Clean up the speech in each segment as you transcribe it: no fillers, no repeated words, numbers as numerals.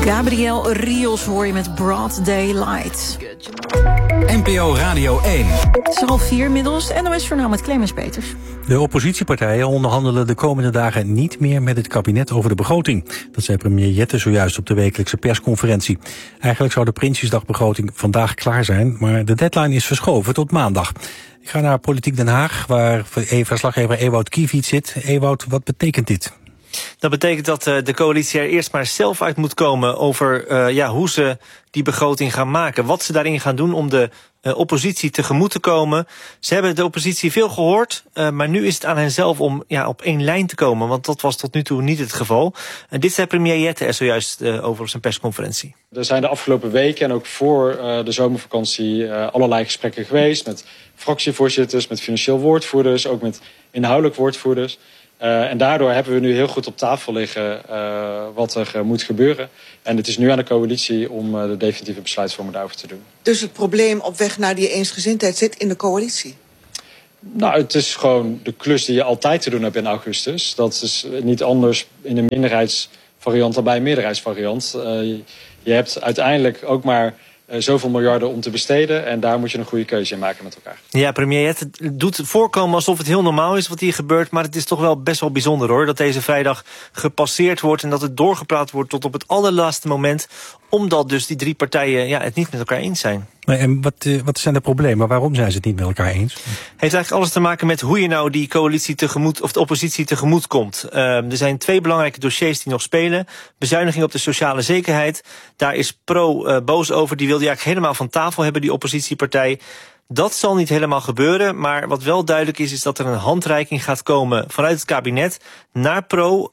Gabriel Rios hoor je met Broad Daylight. NPO Radio 1. Het is 3:30 inmiddels. NOS-journaal met Clemens Peters. De oppositiepartijen onderhandelen de komende dagen niet meer met het kabinet over de begroting. Dat zei premier Jette zojuist op de wekelijkse persconferentie. Eigenlijk zou de Prinsjesdagbegroting vandaag klaar zijn, maar de deadline is verschoven tot maandag. Ik ga naar Politiek Den Haag, waar verslaggever Ewout Kiviet zit. Ewout, wat betekent dit? Dat betekent dat de coalitie er eerst maar zelf uit moet komen over hoe ze die begroting gaan maken. Wat ze daarin gaan doen om de oppositie tegemoet te komen. Ze hebben de oppositie veel gehoord, maar nu is het aan hen zelf om op één lijn te komen. Want dat was tot nu toe niet het geval. En dit zei premier Jette er zojuist over op zijn persconferentie. Er zijn de afgelopen weken en ook voor de zomervakantie allerlei gesprekken geweest met fractievoorzitters, met financieel woordvoerders, ook met inhoudelijk woordvoerders. En daardoor hebben we nu heel goed op tafel liggen wat er moet gebeuren. En het is nu aan de coalitie om de definitieve besluitvorming daarover te doen. Dus het probleem op weg naar die eensgezindheid zit in de coalitie? Nou, het is gewoon de klus die je altijd te doen hebt in augustus. Dat is niet anders in een minderheidsvariant dan bij een meerderheidsvariant. Je hebt uiteindelijk ook maar zoveel miljarden om te besteden. En daar moet je een goede keuze in maken met elkaar. Ja, premier Jette doet voorkomen alsof het heel normaal is wat hier gebeurt. Maar het is toch wel best wel bijzonder hoor. Dat deze vrijdag gepasseerd wordt en dat het doorgepraat wordt tot op het allerlaatste moment. Omdat dus die drie partijen het niet met elkaar eens zijn. Nee, en wat zijn de problemen? Waarom zijn ze het niet met elkaar eens? Heeft eigenlijk alles te maken met hoe je nou die coalitie tegemoet, of de oppositie tegemoet komt. Er zijn twee belangrijke dossiers die nog spelen. Bezuiniging op de sociale zekerheid. Daar is Pro boos over. Die wilde eigenlijk helemaal van tafel hebben, die oppositiepartij. Dat zal niet helemaal gebeuren, maar wat wel duidelijk is dat er een handreiking gaat komen vanuit het kabinet naar Pro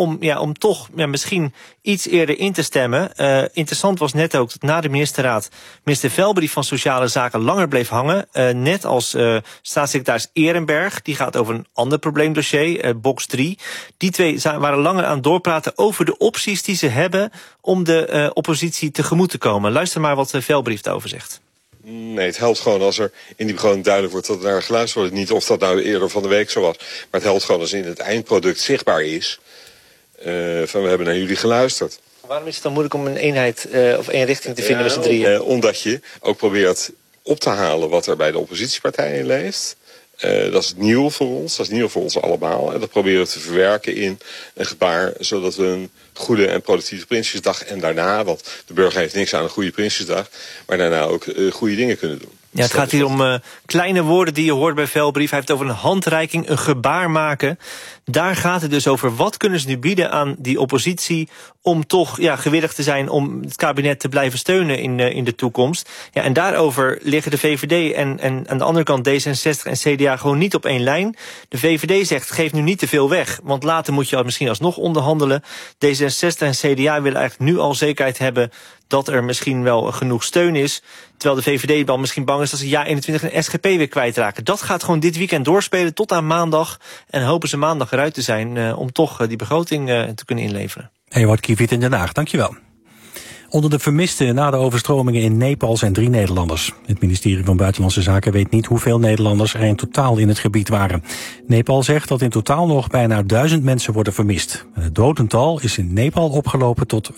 om toch misschien iets eerder in te stemmen. Interessant was net ook dat na de ministerraad minister Velbrief van Sociale Zaken langer bleef hangen. Net als staatssecretaris Ehrenberg, die gaat over een ander probleemdossier, box 3. Die twee waren langer aan het doorpraten over de opties die ze hebben om de oppositie tegemoet te komen. Luister maar wat Velbrief daarover zegt. Nee, het helpt gewoon als er in die begroting duidelijk wordt dat er naar geluisterd wordt. Niet of dat nou eerder van de week zo was. Maar het helpt gewoon als in het eindproduct zichtbaar is. Van we hebben naar jullie geluisterd. Waarom is het dan moeilijk om een eenheid of één richting te vinden met z'n drieën? Omdat je ook probeert op te halen wat er bij de oppositiepartijen leeft. Dat is nieuw voor ons, dat is nieuw voor ons allemaal. En dat proberen we te verwerken in een gebaar, zodat we een goede en productieve Prinsjesdag en daarna, want de burger heeft niks aan een goede Prinsjesdag, maar daarna ook goede dingen kunnen doen. Ja, het gaat hier om kleine woorden die je hoort bij Velbrief. Hij heeft over een handreiking, een gebaar maken. Daar gaat het dus over. Wat kunnen ze nu bieden aan die oppositie om toch gewillig te zijn om het kabinet te blijven steunen in de toekomst. Ja, en daarover liggen de VVD en aan de andere kant D66 en CDA gewoon niet op één lijn. De VVD zegt, geef nu niet te veel weg, want later moet je misschien alsnog onderhandelen. D66 en CDA willen eigenlijk nu al zekerheid hebben dat er misschien wel genoeg steun is. Terwijl de VVD dan misschien bang is dat ze jaar 21 en SGP weer kwijtraken. Dat gaat gewoon dit weekend doorspelen tot aan maandag. En hopen ze maandag eruit te zijn om toch die begroting te kunnen inleveren. Ewout Kiviet in Den Haag, dankjewel. Onder de vermisten na de overstromingen in Nepal zijn 3 Nederlanders. Het ministerie van Buitenlandse Zaken weet niet hoeveel Nederlanders er in totaal in het gebied waren. Nepal zegt dat in totaal nog bijna 1000 mensen worden vermist. Het dodental is in Nepal opgelopen tot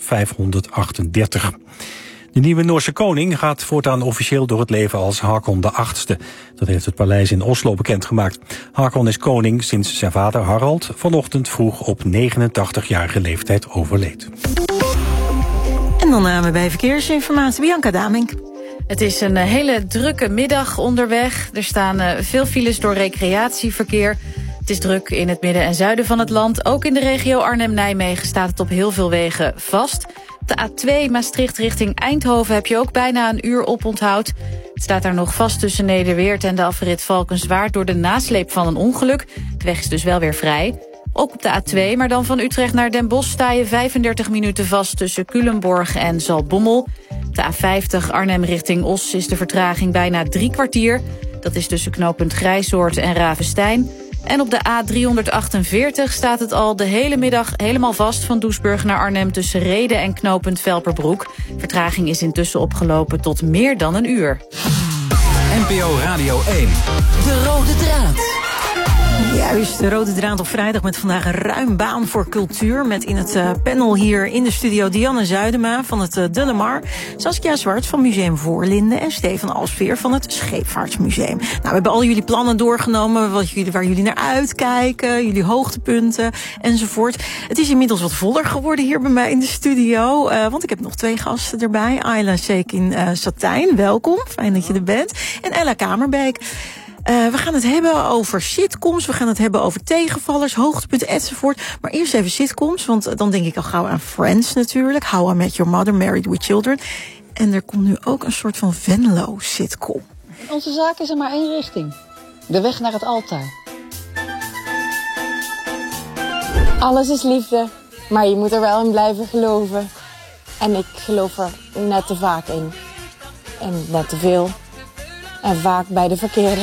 538. De nieuwe Noorse koning gaat voortaan officieel door het leven als Haakon VIII. Dat heeft het paleis in Oslo bekendgemaakt. Haakon is koning sinds zijn vader Harald vanochtend vroeg op 89-jarige leeftijd overleed. En dan bij verkeersinformatie, Bianca Damink. Het is een hele drukke middag onderweg. Er staan veel files door recreatieverkeer. Het is druk in het midden en zuiden van het land. Ook in de regio Arnhem-Nijmegen staat het op heel veel wegen vast. De A2 Maastricht richting Eindhoven heb je ook bijna een uur oponthoud. Het staat daar nog vast tussen Nederweert en de afrit Valkenswaard door de nasleep van een ongeluk. De weg is dus wel weer vrij. Ook op de A2, maar dan van Utrecht naar Den Bosch sta je 35 minuten vast tussen Culemborg en Zaltbommel. De A50 Arnhem richting Os is de vertraging bijna 3 kwartier. Dat is tussen knooppunt Grijsoord en Ravenstein. En op de A348 staat het al de hele middag helemaal vast van Doesburg naar Arnhem tussen Rheden en knooppunt Velperbroek. Vertraging is intussen opgelopen tot meer dan een uur. NPO Radio 1. De rode draad. Juist, de rode draad op vrijdag met vandaag een ruim baan voor cultuur. Met in het panel hier in de studio Dianne Zuidema van het De Lamar, Saskia Zwart van Museum Voorlinden en Stefan Alsveer van het Scheepvaartsmuseum. Nou, we hebben al jullie plannen doorgenomen, waar jullie naar uitkijken, jullie hoogtepunten enzovoort. Het is inmiddels wat voller geworden hier bij mij in de studio, want ik heb nog 2 gasten erbij. Ayla Sekin Satijn, welkom, fijn dat je er bent. En Ella Kamerbeek. We gaan het hebben over sitcoms, we gaan het hebben over tegenvallers, hoogtepunten enzovoort. Maar eerst even sitcoms, want dan denk ik al gauw aan Friends natuurlijk. How I Met Your Mother, Married with Children. En er komt nu ook een soort van Venlo-sitcom. In onze zaak is er maar 1 richting. De weg naar het altaar. Alles is liefde, maar je moet er wel in blijven geloven. En ik geloof er net te vaak in. En net te veel. En vaak bij de verkeerde.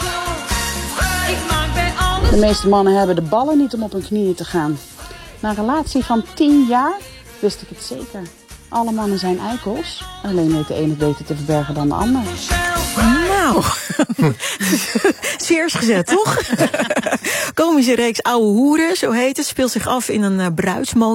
De meeste mannen hebben de ballen niet om op hun knieën te gaan. Na een relatie van 10 jaar wist ik het zeker. Alle mannen zijn eikels. Alleen weet de ene het beter te verbergen dan de ander. Nou, zeer gezet, toch? Komische reeks Oude Hoeren, zo heet het, speelt zich af in een bruidsmolen.